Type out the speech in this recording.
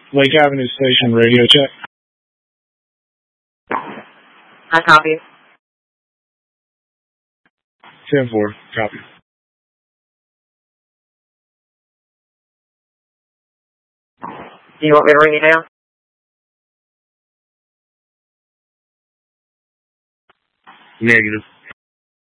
Lake Avenue Station, radio check. I copy. 10-4, copy. Do you want me to ring you down? Negative.